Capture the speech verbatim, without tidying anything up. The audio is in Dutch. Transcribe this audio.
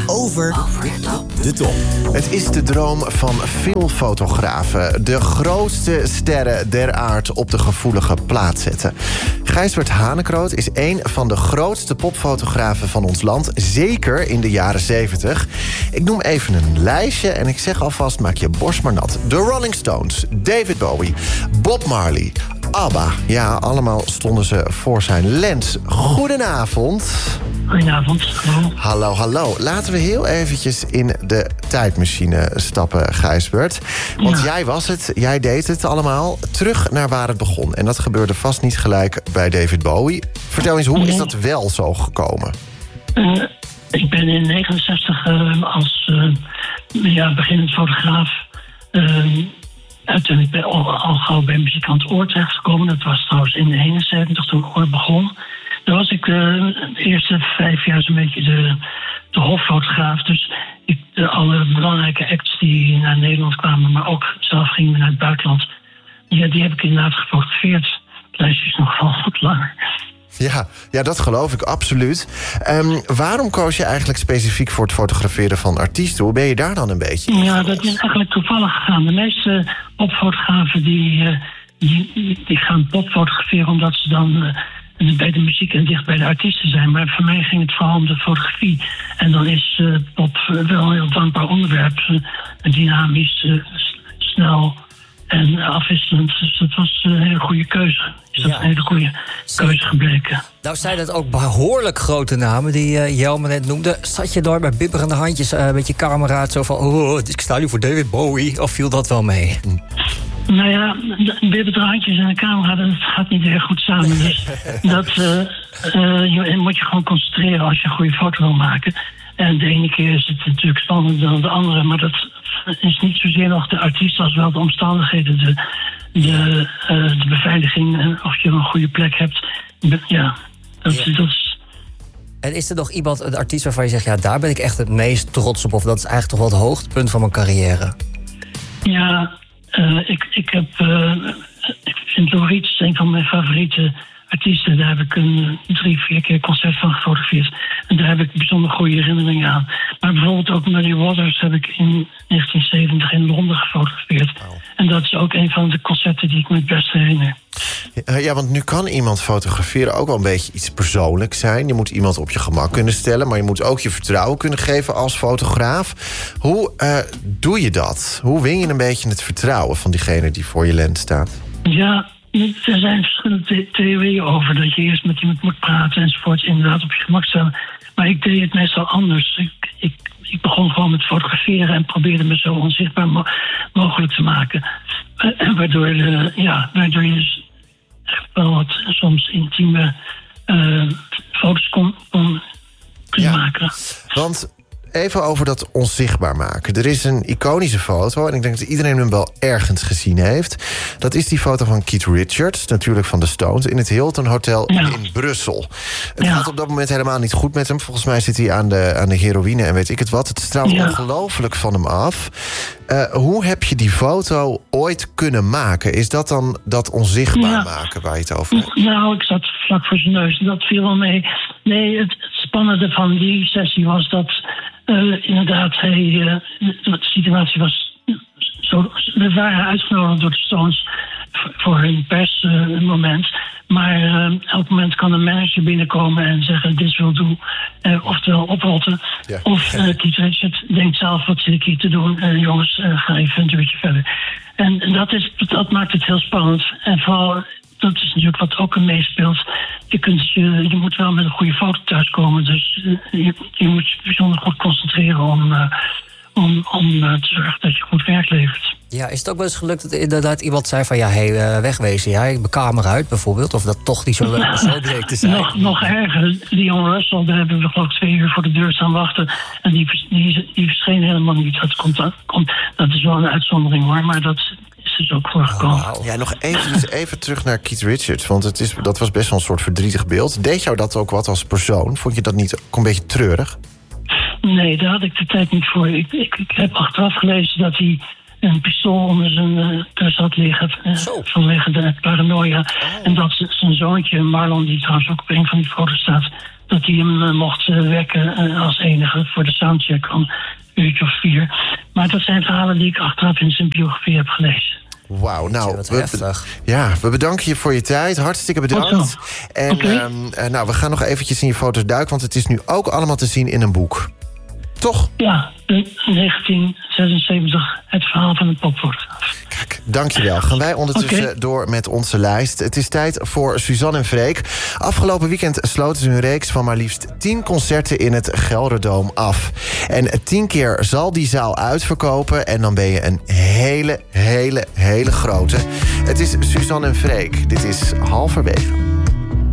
Over de top. Het is de droom van veel fotografen. De grootste sterren der aard op de gevoelige plaat zetten. Gijsbert Hanekroot is een van de grootste popfotografen van ons land. Zeker in de jaren zeventig. Ik noem even een lijstje en ik zeg alvast, maak je borst maar nat. De Rolling Stones, David Bowie, Bob Marley, ABBA. Ja, allemaal stonden ze voor zijn lens. Goedenavond. Goedenavond. Hallo. Hallo, hallo. Laten we heel eventjes in de tijdmachine stappen, Gijsbert. Want Ja. jij was het, jij deed het allemaal. Terug naar waar het begon. En dat gebeurde vast niet gelijk bij David Bowie. Vertel eens, hoe is dat wel zo gekomen? Uh, ik ben in negenenzestig uh, als uh, ja, beginnend fotograaf... Uh, uiteindelijk bij, al, al gauw bij muzikant Oor terechtgekomen. Dat was trouwens in eenenzeventig toen Oor begon. Daar was ik uh, de eerste vijf jaar zo'n beetje de, de hoffotograaf. Dus ik, de, alle belangrijke acts die naar Nederland kwamen... maar ook zelf gingen we naar het buitenland... Ja, die heb ik inderdaad gefotografeerd. Het lijstje is nog wel wat langer. Ja, ja, dat geloof ik, absoluut. Um, waarom koos je eigenlijk specifiek voor het fotograferen van artiesten? Hoe ben je daar dan een beetje in Ja, geweest? dat is eigenlijk toevallig gegaan. De meeste popfotografen die, uh, die, die gaan pop fotograferen... omdat ze dan uh, bij de muziek en dicht bij de artiesten zijn. Maar voor mij ging het vooral om de fotografie. En dan is uh, pop wel een heel dankbaar onderwerp. Uh, dynamisch, uh, s- snel en afwisselend. Dus dat was een hele goede keuze. Is dat Ja. een hele goede keuze gebleken. Nou zijn het ook behoorlijk grote namen die uh, Jelme net noemde. Zat je door met bibberende handjes uh, met je camera zo van... oh, ik sta nu voor David Bowie, of viel dat wel mee? Nou ja, de bibberde handjes en een camera, dat gaat niet erg goed samen. Dus dat uh, uh, je moet je gewoon concentreren als je een goede foto wil maken. En de ene keer is het natuurlijk spannender dan de andere. Maar dat is niet zozeer nog de artiest als wel de omstandigheden. De, de, uh, de beveiliging en of je een goede plek hebt. Ja, dat, Ja. dat is... En is er nog iemand, een artiest waarvan je zegt... ja, daar ben ik echt het meest trots op... of dat is eigenlijk toch wel het hoogtepunt van mijn carrière? Ja, uh, ik, ik heb... Uh, ik vind Lou Reed een van mijn favoriete artiesten. Daar heb ik een drie, vier keer concert van gefotografeerd. En daar heb ik bijzonder goede herinneringen aan. Maar bijvoorbeeld ook Muddy Waters heb ik in negentien zeventig in Londen gefotografeerd. Wauw. En dat is ook een van de concerten die ik me het best herinner. Uh, ja, want nu kan iemand fotograferen ook wel een beetje iets persoonlijks zijn. Je moet iemand op je gemak kunnen stellen... maar je moet ook je vertrouwen kunnen geven als fotograaf. Hoe uh, doe je dat? Hoe win je een beetje het vertrouwen van diegene die voor je lens staat? Ja, er zijn verschillende the- theorieën over... dat je eerst met iemand moet praten enzovoort... inderdaad op je gemak stellen. Maar ik deed het meestal anders. Ik, ik, ik begon gewoon met fotograferen... en probeerde me zo onzichtbaar mo- mogelijk te maken. Uh, waardoor, uh, ja, waardoor je dus echt wel wat soms intieme uh, foto's kon, kon kunnen Ja. maken. Want even over dat onzichtbaar maken. Er is een iconische foto, en ik denk dat iedereen hem wel ergens gezien heeft. Dat is die foto van Keith Richards, natuurlijk van de Stones... in het Hilton Hotel Ja. in Brussel. Het Ja. gaat op dat moment helemaal niet goed met hem. Volgens mij zit hij aan de, aan de heroïne en weet ik het wat. Het straalt Ja. ongelooflijk van hem af. Uh, hoe heb je die foto ooit kunnen maken? Is dat dan dat onzichtbaar Ja. maken waar je het over hebt? Nou, ik zat vlak voor zijn neus. Dat viel wel mee. Nee, het, het spannende van die sessie was dat... Uh, inderdaad, hij, uh, de situatie was zo... We waren uitgenodigd door de Stones voor, voor hun persmoment. Uh, maar uh, elk moment kan een manager binnenkomen en zeggen... dit wil doen, uh, oftewel oprotten. Ja. Of uh, Keith Richards denkt zelf, wat zit ik hier te doen? Uh, jongens, uh, ga even een uurtje verder. En, en dat, is, dat maakt het heel spannend. En vooral... Dat is natuurlijk wat ook meespeelt. Je, kunt, je, je moet wel met een goede foto thuiskomen. Dus uh, je, je moet je bijzonder goed concentreren om, uh, om, om uh, te zorgen dat je goed werk levert. Ja, is het ook wel eens gelukt dat inderdaad iemand zei van... ja, hé, hey, uh, wegwezen, ja, ik mijn camera uit bijvoorbeeld... of dat toch niet zo leuk of zo bleek te zijn? Nog, nog erger, Leon Russell, daar hebben we geloof ik twee uur voor de deur staan wachten. En die, die, die verscheen helemaal niet. Dat, komt, komt, dat is wel een uitzondering hoor, maar dat... is dus ook voorgekomen. Oh, wow. Ja, nog even, even terug naar Keith Richards. Want het is, dat was best wel een soort verdrietig beeld. Deed jou dat ook wat als persoon? Vond je dat niet ook een beetje treurig? Nee, daar had ik de tijd niet voor. Ik, ik, ik heb achteraf gelezen dat hij een pistool onder zijn uh, kus had liggen. Uh, vanwege de paranoia. Oh. En dat zijn zoontje, Marlon, die trouwens ook op een van die foto's staat, dat hij hem uh, mocht uh, wekken uh, als enige voor de soundcheck van een uurtje of vier. Maar dat zijn verhalen die ik achteraf in zijn biografie heb gelezen. Wauw, nou, wat we, heftig. Ja, we bedanken je voor je tijd. Hartstikke bedankt. En okay. um, uh, nou, we gaan nog eventjes in je foto's duiken, want het is nu ook allemaal te zien in een boek. Toch? Ja, negentien zesenzeventig, het verhaal van een popfotograaf. Kijk, dankjewel. Gaan wij ondertussen okay. door met onze lijst. Het is tijd voor Suzanne en Freek. Afgelopen weekend sloten ze hun reeks van maar liefst tien concerten in het Gelderdoom af. En tien keer zal die zaal uitverkopen en dan ben je een hele, hele, hele grote. Het is Suzanne en Freek. Dit is Halverwege.